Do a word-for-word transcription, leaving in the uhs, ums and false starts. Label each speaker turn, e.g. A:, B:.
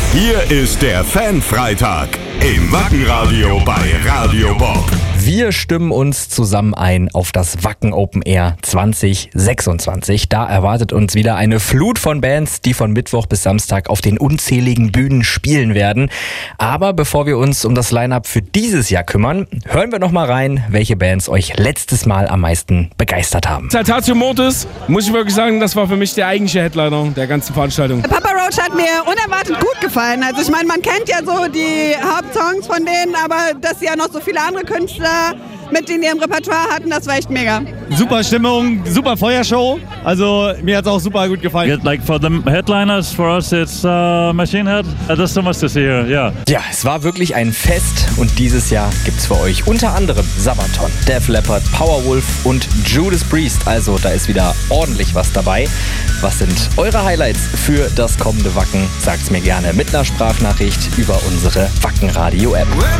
A: Hier ist der Fanfreitag im Wackenradio bei Radio Bob.
B: Wir stimmen uns zusammen ein auf das Wacken Open Air zwanzig sechsundzwanzig. Da erwartet uns wieder eine Flut von Bands, die von Mittwoch bis Samstag auf den unzähligen Bühnen spielen werden. Aber bevor wir uns um das Line-Up für dieses Jahr kümmern, hören wir noch mal rein, welche Bands euch letztes Mal am meisten begeistert haben.
C: Saltatio Mortis, muss ich wirklich sagen, das war für mich der eigentliche Headliner der ganzen Veranstaltung.
D: Papa Roach hat mir unerwartet gut gefallen. Also ich meine, man kennt ja so die Hauptsongs von denen, aber dass sie ja noch so viele andere Künstler mit in ihrem Repertoire hatten, das war echt mega.
E: Super Stimmung, super Feuershow. Also mir hat es auch super gut gefallen.
F: Yeah, like for the headliners, for us it's uh, Machine Head. Uh, there's so much to see here, yeah.
B: Ja, es war wirklich ein Fest und dieses Jahr gibt's für euch unter anderem Sabaton, Def Leppard, Powerwolf und Judas Priest. Also da ist wieder ordentlich was dabei. Was sind eure Highlights für das kommende Wacken? Sagt's mir gerne mit einer Sprachnachricht über unsere Wackenradio-App.